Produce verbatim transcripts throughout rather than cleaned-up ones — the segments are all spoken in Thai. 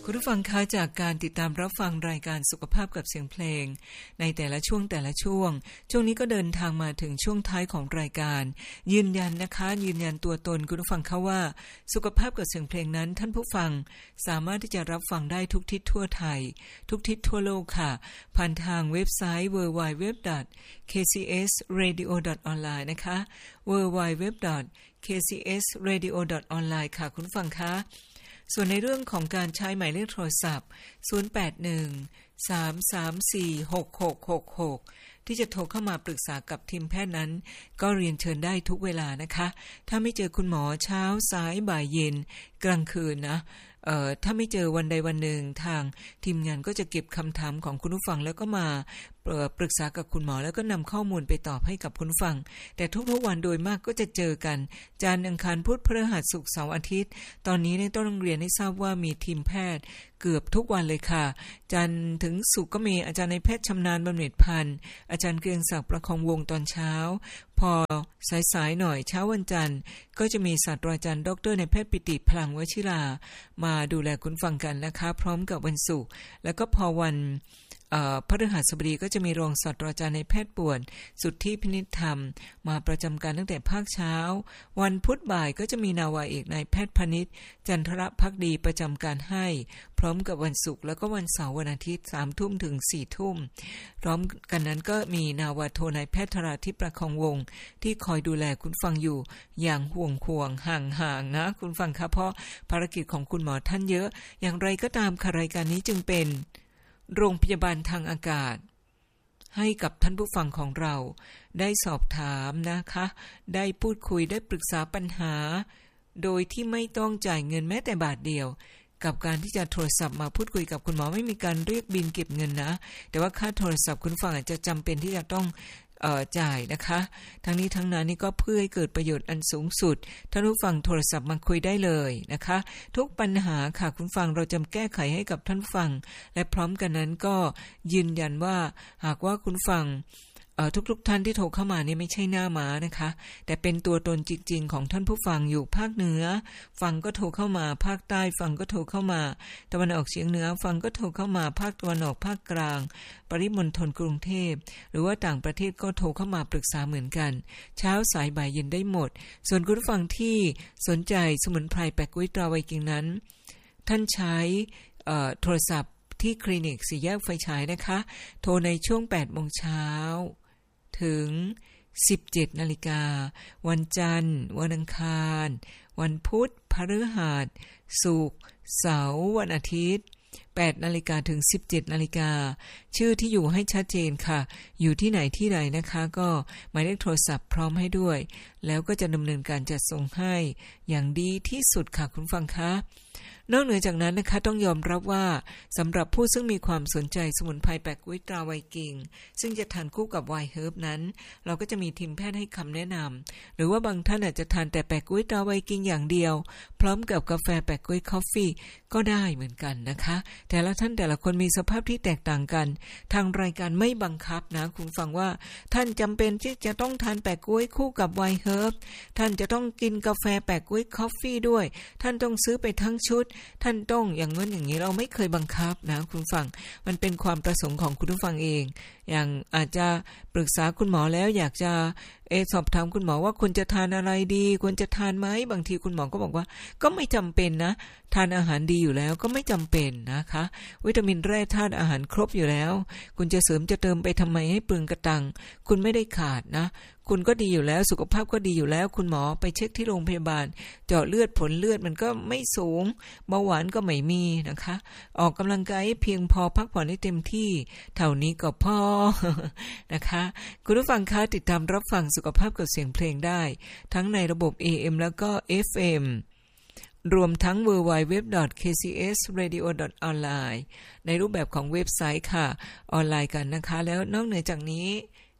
คุณผู้ฟังคะจากการติดตามรับฟังรายการสุขภาพกับเสียงเพลงในแต่ละช่วงแต่ละช่วงช่วงนี้ก็เดินทางมาถึงช่วงท้ายของรายการยืนยันนะคะยืนยันตัวตนคุณผู้ฟังคะว่าสุขภาพกับเสียงเพลงนั้นท่านผู้ฟังสามารถที่จะรับฟังได้ทุกทิศทั่วไทยทุกทิศทั่วโลกค่ะผ่านทางเว็บไซต์ ดับเบิลยู ดับเบิลยู ดับเบิลยู ดอท เค ซี เอส เรดิโอ ดอท ออนไลน์ นะคะ ดับเบิลยู ดับเบิลยู ดับเบิลยู ดอท เค ซี เอส เรดิโอ ดอท ออนไลน์ ค่ะคุณผู้ฟังคะส่วนในเรื่องของการใช้หมายเลขโทรศัพท์ศูนย์ แปด หนึ่ง สาม สาม สี่ หก หก หก หกที่จะโทรเข้ามาปรึกษากับทีมแพทย์นั้นก็เรียนเชิญได้ทุกเวลานะคะถ้าไม่เจอคุณหมอเช้าสายบ่ายเย็นกลางคืนนะเอ่อถ้าไม่เจอวันใดวันหนึ่งทางทีมงานก็จะเก็บคำถามของคุณผู้ฟังแล้วก็มาปรึกษากับคุณหมอแล้วก็นำข้อมูลไปตอบให้กับคุณผู้ฟังแต่ทุกๆวันโดยมากก็จะเจอกันจันทร์อังคารพุธพฤหัสศุกร์เสาร์อาทิตย์ตอนนี้เนี่ยต้องเรียนให้ทราบว่ามีทีมแพทย์เกือบทุกวันเลยค่ะจันทร์ถึงศุกร์ก็มีอาจารย์นายแพทย์ชำนาญบำเหน็จพันธ์อาจารย์เกรียงศักดิ์ประคองวงตอนเช้าพอสายๆหน่อยเช้าวันจันทร์ก็จะมีศาสตราจารย์ดรนายแพทย์ปิติพลังวชิรามาดูแลคุณฟังกันนะคะพร้อมกับวันศุกร์แล้วก็พอวันพฤหัสบดีก็จะมีรองศาสตราจารย์นายแพทย์ป่วนสุทธิพินิจธรรมมาประจำการตั้งแต่ภาคเช้าวันพุธบ่ายก็จะมีนาวาเอกนายแพทย์พนิชจันทรภักดีประจำการให้พร้อมกับวันศุกร์แล้วก็วันเสาร์วันอาทิตย์ สามทุ่มถึง สี่ทุ่มพร้อมกันนั้นก็มีนาวาโทนายแพทย์ธราธิปประคองวงที่คอยดูแลคุณฟังอยู่อย่างห่วงห่วงห่างๆนะคุณฟังคะเพราะภารกิจของคุณหมอท่านเยอะอย่างไรก็ตามค่ะรายการนี้จึงเป็นโรงพยาบาลทางอากาศให้กับท่านผู้ฟังของเราได้สอบถามนะคะได้พูดคุยได้ปรึกษาปัญหาโดยที่ไม่ต้องจ่ายเงินแม้แต่บาทเดียวกับการที่จะโทรศัพท์มาพูดคุยกับคุณหมอไม่มีการเรียกบิลเก็บเงินนะแต่ว่าค่าโทรศัพท์คุณฟังอาจจะจำเป็นที่จะต้องเอ่อจ่ายนะคะทั้งนี้ทั้งนั้นนี่ก็เพื่อให้เกิดประโยชน์อันสูงสุดท่านผู้ฟังโทรศัพท์มาคุยได้เลยนะคะทุกปัญหาค่ะคุณฟังเราจะแก้ไขให้กับท่านฟังและพร้อมกันนั้นก็ยืนยันว่าหากว่าคุณฟังทุกๆท่านที่โทรเข้ามานี่ไม่ใช่หน้าม้านะคะแต่เป็นตัวตนจริงๆของท่านผู้ฟังอยู่ภาคเหนือฟังก็โทรเข้ามาภาคใต้ฟังก็โทรเข้ามาตะวันออกเฉียงเหนือฟังก็โทรเข้ามาภาคตะวันออกภาคกลางปริมณฑลกรุงเทพหรือว่าต่างประเทศก็โทรเข้ามาปรึกษาเหมือนกันเช้าสายบ่ายเย็นได้หมดส่วนคุณผู้ฟังที่สนใจสมุนไพรแปะกุ้ยตราไวกิ้งนั้นท่านใช้โทรศัพท์ที่คลินิกสี่แยกไฟฉายนะคะโทรในช่วง แปดโมงเช้าถึง สิบเจ็ดนาฬิกาวันจันทร์วันอังคารวันพุธพฤหัสศุกร์เสาร์วันอาทิตย์แปดนาฬิกาถึง สิบเจ็ดนาฬิกาชื่อที่อยู่ให้ชัดเจนค่ะอยู่ที่ไหนที่ใดนะคะก็หมายเลขโทรศัพท์พร้อมให้ด้วยแล้วก็จะดำเนินการจัดส่งให้อย่างดีที่สุดค่ะคุณฟังคะนอกเหนือจากนั้นนะคะต้องยอมรับว่าสำหรับผู้ซึ่งมีความสนใจสมุนไพรแปะกุ้ยตราไวกิ้งซึ่งจะทานคู่กับไวน์เฮิร์บนั้นเราก็จะมีทีมแพทย์ให้คำแนะนำหรือว่าบางท่านอาจจะทานแต่แปะกุ้ยตราไวกิ้งอย่างเดียวพร้อมกับกาแฟแปะกุ้ยคอฟฟี่ก็ได้เหมือนกันนะคะแต่ละท่านแต่ละคนมีสภาพที่แตกต่างกันทางรายการไม่บังคับนะคุณฟังว่าท่านจำเป็นที่จะต้องทานแปะกุ้ยคู่กับไวน์เฮิร์บท่านจะต้องกินกาแฟแปะกุ้ยคอฟฟี่ด้วยท่านต้องซื้อไปทั้งชุดท่านต้องอย่างงั้นอย่างนี้เราไม่เคยบังคับนะคุณฟังมันเป็นความประสงค์ของคุณผู้ฟังเองอย่างอาจจะปรึกษาคุณหมอแล้วอยากจะเอสอบถามคุณหมอว่าควรจะทานอะไรดีควรจะทานไหมบางทีคุณหมอก็บอกว่าก็ไม่จำเป็นนะทานอาหารดีอยู่แล้วก็ไม่จำเป็นนะคะวิตามินแร่ธาตุอาหารครบอยู่แล้วคุณจะเสริมจะเติมไปทำไมให้เปลืองกระตังคุณไม่ได้ขาดนะคุณก็ดีอยู่แล้วสุขภาพก็ดีอยู่แล้วคุณหมอไปเช็คที่โรงพยาบาลเจาะเลือดผลเลือดมันก็ไม่สูงเบาหวานก็ไม่มีนะคะออกกำลังกายให้เพียงพอพักผ่อนให้เต็มที่เท่านี้ก็พอนะคะคุณผู้ฟังคะติดตามรับฟังสุขภาพกับเสียงเพลงได้ทั้งในระบบ เอ เอ็ม แล้วก็ เอฟ เอ็ม รวมทั้ง ดับเบิลยู ดับเบิลยู ดับเบิลยู ดอท เค ซี เอส เรดิโอ ดอท ออนไลน์ ในรูปแบบของเว็บไซต์ค่ะออนไลน์กันนะคะแล้วนอกเหนือจากนี้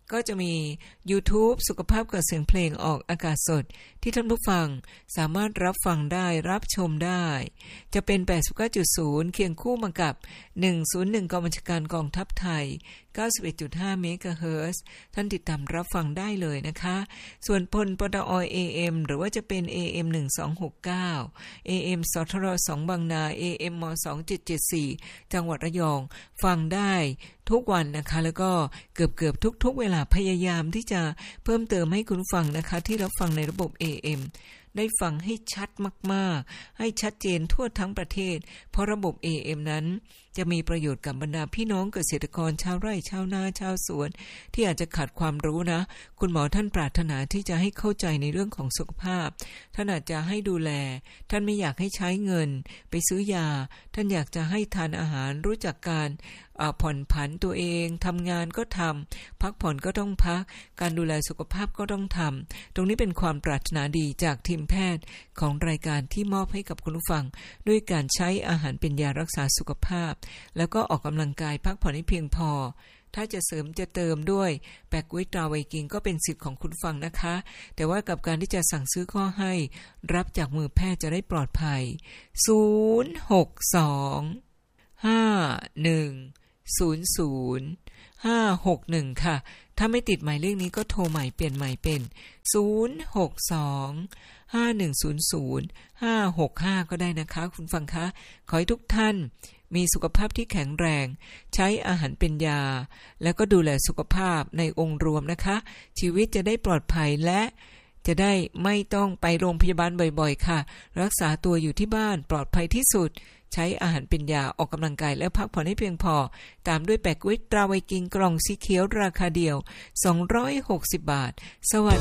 ก็จะมี YouTube สุขภาพกับเสียงเพลงออกอากาศสดที่ท่านผู้ฟังสามารถรับฟังได้รับชมได้จะเป็น แปดสิบเก้าจุดศูนย์ เคียงคู่มากับหนึ่งศูนย์หนึ่งกองบัญชาการกองทัพไทย เก้าสิบเอ็ดจุดห้า เมกะเฮิรตซ์ ท่านติดตามรับฟังได้เลยนะคะส่วนพลปตอ เอ เอ็ม หรือว่าจะเป็น เอ เอ็ม หนึ่งสองหกเก้า เอ เอ็ม สทรสองบางนา เอ เอ็ม มสองเจ็ดเจ็ดสี่ จังหวัดระยองฟังได้ทุกวันนะคะแล้วก็เกือบๆทุกๆเวลาพยายามที่จะเพิ่มเติมให้คุณฟังนะคะที่รับฟังในระบบ เอ เอ็ม ได้ฟังให้ชัดมากๆให้ชัดเจนทั่วทั้งประเทศเพราะระบบ เอ เอ็ม นั้นจะมีประโยชน์กับบรรดาพี่น้องเกษตรกรชาวไร่ชาวนาชาวสวนที่อาจจะขาดความรู้นะคุณหมอท่านปรารถนาที่จะให้เข้าใจในเรื่องของสุขภาพท่านอาจจะให้ดูแลท่านไม่อยากให้ใช้เงินไปซื้อยาท่านอยากจะให้ทานอาหารรู้จักการผ่อนผันตัวเองทำงานก็ทำพักผ่อนก็ต้องพักการดูแลสุขภาพก็ต้องทำตรงนี้เป็นความปรารถนาดีจากทีมแพทย์ของรายการที่มอบให้กับคุณผู้ฟังด้วยการใช้อาหารเป็นยารักษาสุขภาพแล้วก็ออกกำลังกายพักผ่อนให้เพียงพอถ้าจะเสริมจะเติมด้วยแปะกุ้ยตราไวกิ้งก็เป็นสิทธิ์ของคุณฟังนะคะแต่ว่ากับการที่จะสั่งซื้อข้อให้รับจากมือแพทย์จะได้ปลอดภัยศูนย์ หก สอง ห้า หนึ่ง ศูนย์ ศูนย์ ห้า หก หนึ่งค่ะถ้าไม่ติดหมายเลขนี้ก็โทรใหม่เปลี่ยนใหม่เป็นศูนย์ หก สอง ห้า หนึ่ง ศูนย์ ศูนย์ ห้า หก ห้าก็ได้นะคะคุณฟังคะขอให้ทุกท่านมีสุขภาพที่แข็งแรงใช้อาหารเป็นยาแล้วก็ดูแลสุขภาพในองค์รวมนะคะชีวิตจะได้ปลอดภัยและจะได้ไม่ต้องไปโรงพยาบาลบ่อยๆค่ะรักษาตัวอยู่ที่บ้านปลอดภัยที่สุดใช้อาหารเป็นยาออกกำลังกายและพักผ่อนให้เพียงพอตามด้วยแปะกุ้ยตราไวกิ้งกล่องสีเขียวราคาเดียวสองร้อยหกสิบบาทสวัสดี